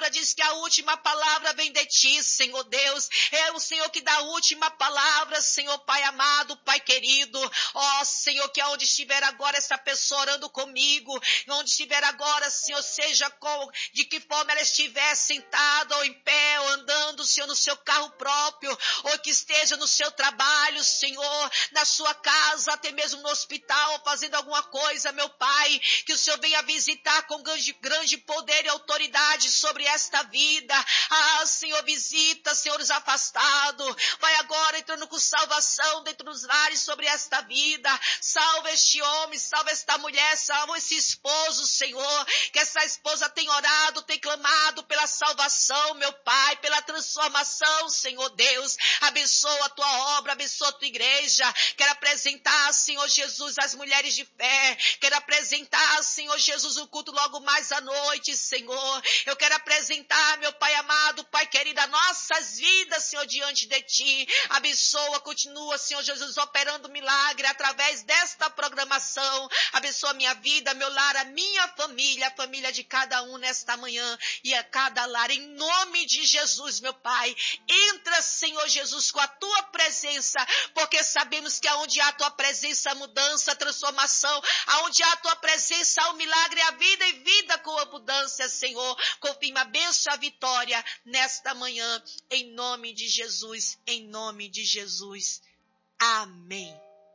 palavra diz que a última palavra vem de ti, Senhor Deus. É o Senhor que dá a última palavra, Senhor Pai amado, Pai querido. Ó Senhor, que aonde estiver agora essa pessoa orando comigo, onde estiver agora, Senhor, seja de que forma ela estiver sentada ou em pé, ou andando, Senhor, no seu carro próprio, ou que esteja no seu trabalho, Senhor, na sua casa, até mesmo no hospital, fazendo alguma coisa, meu Pai, que o Senhor venha visitar com grande poder e autoridade sobre esta vida. Ah, Senhor, visita, Senhor, os afastados. Vai agora entrando com salvação dentro dos lares sobre esta vida. Salva este homem, salva esta mulher, salva esse esposo, Senhor, que essa esposa tem orado, tem clamado pela salvação, meu Pai, pela transformação, Senhor Deus. Abençoa a tua obra, abençoa a tua igreja. Quero apresentar, Senhor Jesus, as mulheres de fé. Quero apresentar, Senhor Jesus, o culto logo mais à noite, Senhor. Eu quero apresentar, meu Pai amado, Pai querido, as nossas vidas, Senhor, diante de ti. Abençoa, continua, Senhor Jesus, operando milagre através desta programação. Abençoa a minha vida, meu lar, a minha família, a família de cada um nesta manhã e a cada lar. Em nome de Jesus, meu Pai, entra, Senhor Jesus, com a tua presença, porque sabemos que aonde há a tua presença, a mudança, a transformação, aonde há a tua presença, há o milagre, a vida e vida com abundância, Senhor. Confirma a bênção, a vitória nesta manhã, em nome de Jesus, em nome de Jesus. Amém.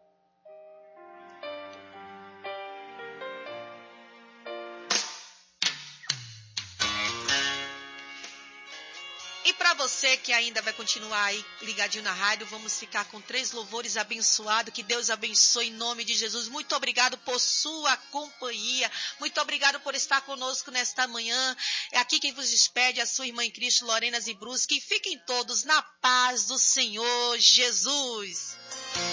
E para você que ainda vai continuar aí ligadinho na rádio, vamos ficar com 3 louvores abençoados. Que Deus abençoe em nome de Jesus. Muito obrigado por sua companhia. Muito obrigado por estar conosco nesta manhã. É aqui quem vos despede, a sua irmã em Cristo, Lorena Zibruschi. Que fiquem todos na paz do Senhor Jesus.